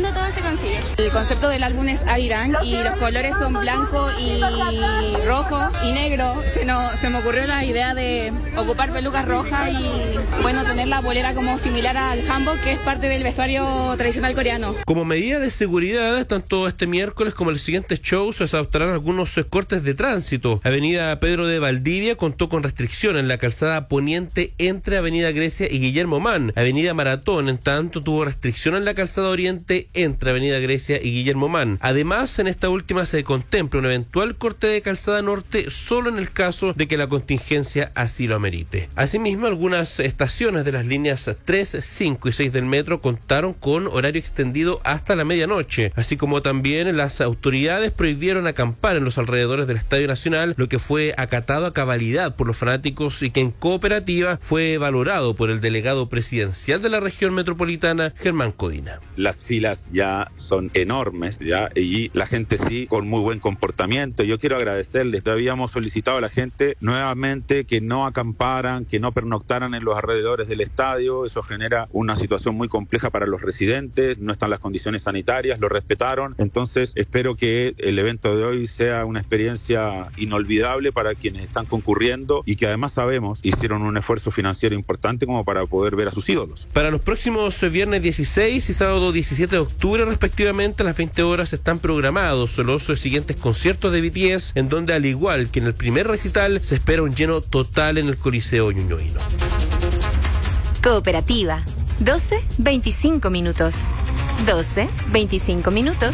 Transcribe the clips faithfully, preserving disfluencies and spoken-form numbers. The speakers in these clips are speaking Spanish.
buscando todo se consigue. El concepto del álbum es Adirán y los colores son blanco y rojo y negro. Se, no, se me ocurrió la idea de ocupar pelucas rojas y, bueno, tener la polera como similar al hanbok, que es parte del vestuario tradicional coreano. Como medida de seguridad, tanto este miércoles como el siguiente show se adoptarán algunos cortes de tránsito. Avenida Pedro de Valdivia contó con restricción en la calzada poniente entre Avenida Grecia y Guillermo Mann. Avenida Maratón, en tanto, tuvo restricción en la calzada oriente entre Avenida Grecia y Guillermo Mann. Además, en esta última se contempla un eventual corte de calzada norte solo en el caso de que la contingencia así lo amerite. Asimismo, algunas estaciones de las líneas tres, cinco y seis del metro contaron con horario extendido hasta la medianoche, así como también las autoridades prohibieron acampar en los alrededores del Estadio Nacional, lo que fue acatado a cabalidad por los fanáticos y que en cooperativa fue valorado por el delegado presidencial de la región metropolitana, Germán Codina. Las filas ya son enormes, ya, y la gente sí, con muy buen comportamiento. Yo quiero agradecerles, habíamos solicitado a la gente nuevamente que no acamparan, que no pernoctaran en los alrededores del estadio. Eso genera una situación muy compleja para los residentes, no están las condiciones sanitarias, lo respetaron. Entonces espero que el evento de hoy sea una experiencia inolvidable para quienes están concurriendo y que además sabemos hicieron un esfuerzo financiero importante como para poder ver a sus ídolos. Para los próximos viernes dieciséis y sábado diecisiete de octubre respectivamente, a las veinte horas están programados los siguientes conciertos de B T S, en donde al igual que en el primer recital se espera un lleno total en el Coliseo Ñuñoino. Cooperativa, doce veinticinco minutos. doce veinticinco minutos.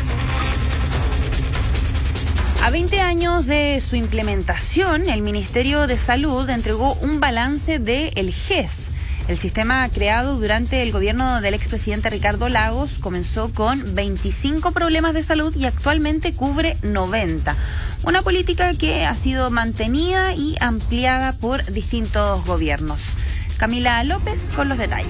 A veinte años de su implementación, el Ministerio de Salud entregó un balance de el G E S. El sistema creado durante el gobierno del expresidente Ricardo Lagos comenzó con veinticinco problemas de salud y actualmente cubre noventa. Una política que ha sido mantenida y ampliada por distintos gobiernos. Camila López con los detalles.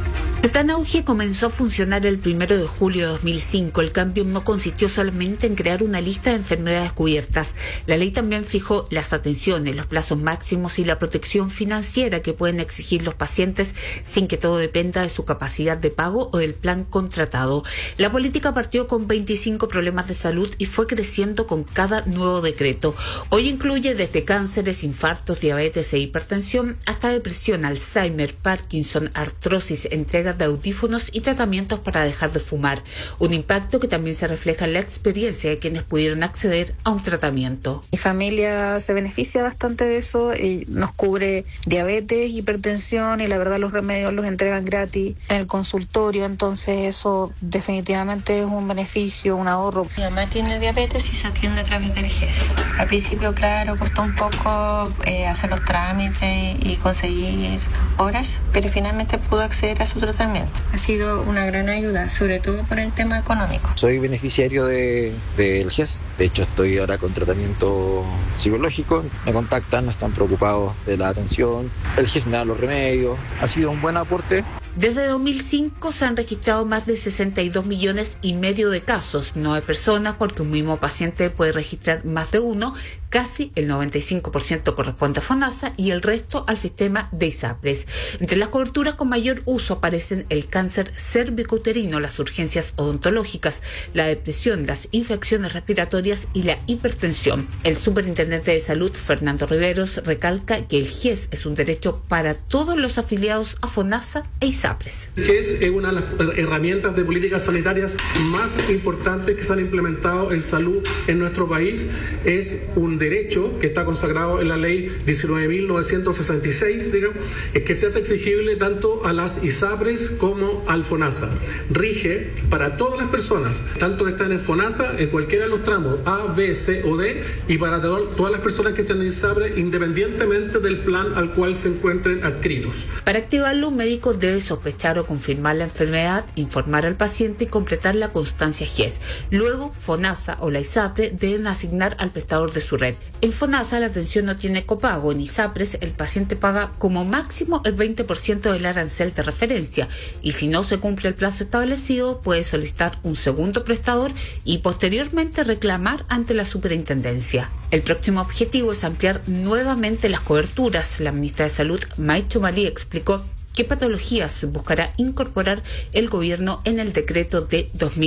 El plan Auge comenzó a funcionar el primero de julio de dos mil cinco. El cambio no consistió solamente en crear una lista de enfermedades cubiertas. La ley también fijó las atenciones, los plazos máximos y la protección financiera que pueden exigir los pacientes sin que todo dependa de su capacidad de pago o del plan contratado. La política partió con veinticinco problemas de salud y fue creciendo con cada nuevo decreto. Hoy incluye desde cánceres, infartos, diabetes e hipertensión hasta depresión, Alzheimer, Parkinson, artrosis, entrega de audífonos y tratamientos para dejar de fumar. Un impacto que también se refleja en la experiencia de quienes pudieron acceder a un tratamiento. Mi familia se beneficia bastante de eso y nos cubre diabetes, hipertensión y la verdad los remedios los entregan gratis en el consultorio, entonces eso definitivamente es un beneficio, un ahorro. Mi mamá tiene diabetes y se atiende a través del G E S. Al principio, claro, costó un poco eh, hacer los trámites y conseguir horas, pero finalmente pudo acceder a su tratamiento. Ha sido una gran ayuda, sobre todo por el tema económico. Soy beneficiario de, del G E S, de hecho estoy ahora con tratamiento psicológico, me contactan, están preocupados de la atención, el G E S me da los remedios, ha sido un buen aporte. Desde dos mil cinco se han registrado más de sesenta y dos millones y medio de casos, no de personas, porque un mismo paciente puede registrar más de uno. Casi el noventa y cinco por ciento corresponde a FONASA y el resto al sistema de ISAPRES. Entre las coberturas con mayor uso aparecen el cáncer cervicouterino, las urgencias odontológicas, la depresión, las infecciones respiratorias y la hipertensión. El superintendente de salud, Fernando Riveros, recalca que el G E S es un derecho para todos los afiliados a FONASA e ISAPRES. El G E S es una de las herramientas de políticas sanitarias más importantes que se han implementado en salud en nuestro país. Es un derecho que está consagrado en la ley diecinueve mil novecientos sesenta y seis, digamos, es que se hace exigible tanto a las ISAPRES como al FONASA. Rige para todas las personas, tanto que están en FONASA, en cualquiera de los tramos A, B, C o D, y para to- todas las personas que están en ISAPRES, independientemente del plan al cual se encuentren adscritos. Para activarlo, un médico debe sospechar o confirmar la enfermedad, informar al paciente y completar la constancia G E S. Luego, FONASA o la ISAPRE deben asignar al prestador de su red. En FONASA la atención no tiene copago, en ISAPRES el paciente paga como máximo el veinte por ciento del arancel de referencia y si no se cumple el plazo establecido puede solicitar un segundo prestador y posteriormente reclamar ante la superintendencia. El próximo objetivo es ampliar nuevamente las coberturas. La ministra de Salud, Maicho Malí, explicó qué patologías buscará incorporar el gobierno en el decreto de dos mil